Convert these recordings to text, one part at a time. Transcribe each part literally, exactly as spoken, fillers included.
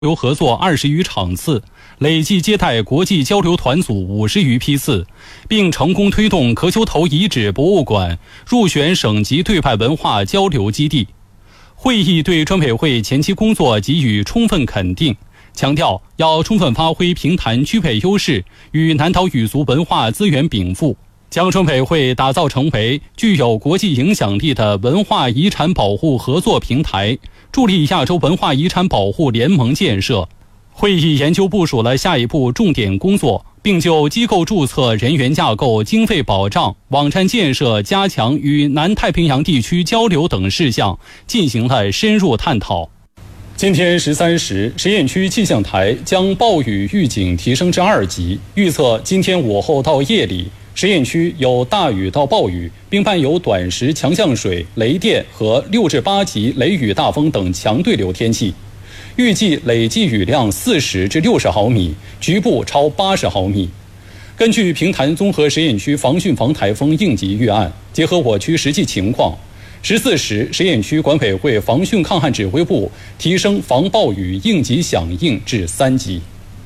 流合作二十余场次，累计接待国际交流团组五十余批次，并成功推动壳球头遗址博物馆入选省级对外文化交流基地。会议对专委会前期工作给予充分肯定，强调要充分发挥平潭区配优势，与南岛语族文化资源禀赋，将专委会打造成为具有国际影响力的文化遗产保护合作平台，助力亚洲文化遗产保护联盟建设。会议研究部署了下一步重点工作，并就机构注册、人员架构、经费保障、网站建设、加强与南太平洋地区交流等事项进行了深入探讨。今天十三时，实验区气象台将暴雨预警提升至二级，预测今天午后到夜里，实验区有大雨到暴雨，并伴有短时强降水、雷电和六至八级雷雨大风等强对流天气。预计累计雨量四十至六十毫米，局部超八十毫米。根据平潭综合实验区防汛防台风应急预案，结合我区实际情况，十四时实验区管委会防汛抗旱指挥部提升防暴雨应急响应至三级。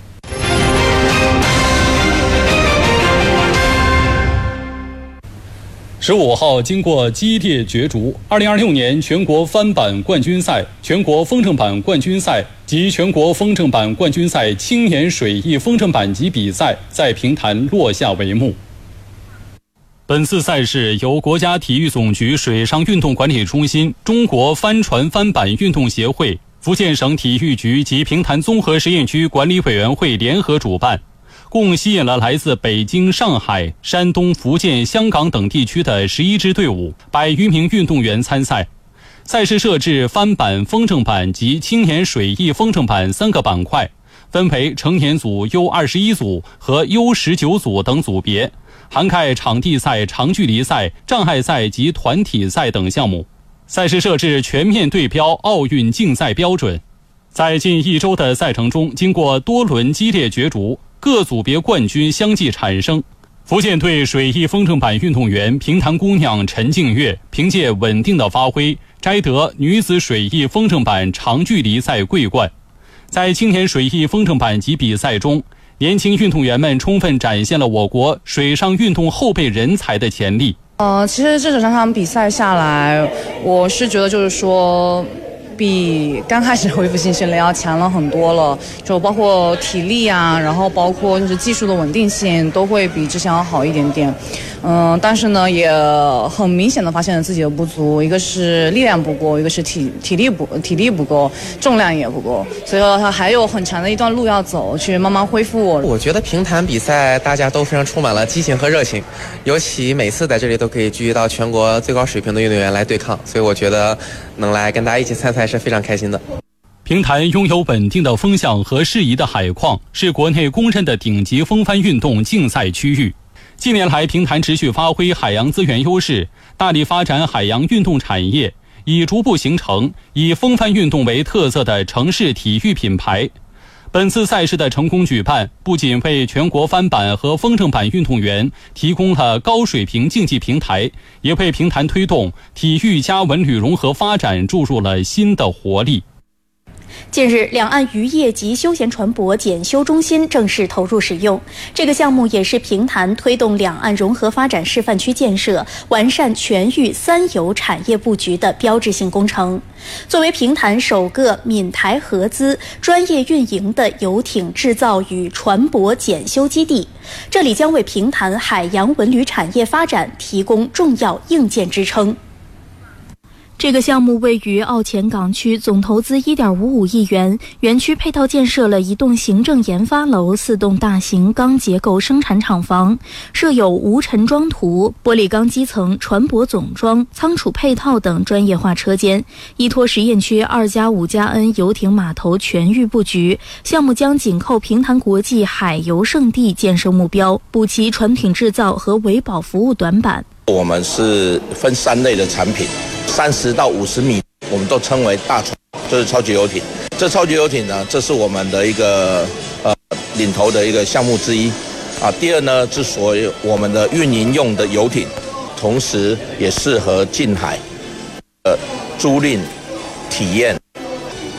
十五号，经过激烈角逐，二零二六年全国翻板冠军赛、全国风筝板冠军赛及全国风筝板冠军赛青年水翼风筝板级比赛在平潭落下帷幕。本次赛事由国家体育总局水上运动管理中心、中国帆船翻板运动协会、福建省体育局及平潭综合实验区管理委员会联合主办，共吸引了来自北京、上海、山东、福建、香港等地区的十一支队伍，百余名运动员参赛。赛事设置翻板、风筝板及青年水翼风筝板三个板块，分为成年组 U 二十一 组和 U 十九 组等组别，涵盖场地赛、长距离赛、障碍赛及团体赛等项目。赛事设置全面对标奥运竞赛标准。在近一周的赛程中，经过多轮激烈角逐，各组别冠军相继产生。福建队水翼风筝板运动员平潭姑娘陈静月凭借稳定的发挥，摘得女子水翼风筝板长距离赛桂冠。在青年水翼风筝板级比赛中，年轻运动员们充分展现了我国水上运动后备人才的潜力。 呃，其实这整场比赛下来，我是觉得就是说，比刚开始恢复性训练要强了很多了，就包括体力啊，然后包括就是技术的稳定性都会比之前要好一点点。嗯、呃，但是呢，也很明显的发现了自己的不足，一个是力量不够，一个是体体力不体力不够，重量也不够，所以说他还有很长的一段路要走，去慢慢恢复。 我觉得平潭比赛大家都非常充满了激情和热情，尤其每次在这里都可以聚集到全国最高水平的运动员来对抗，所以我觉得能来跟大家一起参赛是非常开心的。 平潭拥有稳定的风向和适宜的海况，是国内公认的顶级风帆运动竞赛区域。近年来，平潭持续发挥海洋资源优势，大力发展海洋运动产业，已逐步形成以风帆运动为特色的城市体育品牌。本次赛事的成功举办，不仅为全国帆板和风筝板运动员提供了高水平竞技平台，也为平潭推动体育加文旅融合发展注入了新的活力。 近日，两岸渔业及休闲船舶检修中心正式投入使用。这个项目也是平潭推动两岸融合发展示范区建设、完善全域三游产业布局的标志性工程。作为平潭首个闽台合资、专业运营的游艇制造与船舶检修基地，这里将为平潭海洋文旅产业发展提供重要硬件支撑。这个项目位于澳前港区，总投资 一点五五亿元，园区配套建设了一栋行政研发楼、四栋大型钢结构生产厂房，设有无尘装涂、玻璃钢基层、船舶总装、仓储配套等专业化车间，依托实验区二加五加 N 游艇码头全域布局。项目将紧扣平潭国际海游胜地建设目标，补齐船艇制造和维保服务短板。 我们是分三类的产品，三十到五十米我们都称为大船，就是超级游艇。这超级游艇呢，这是我们的一个呃领头的一个项目之一啊。第二呢，是所有我们的运营用的游艇，同时也适合近海呃租赁体验，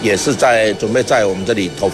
也是在准备在我们这里投放。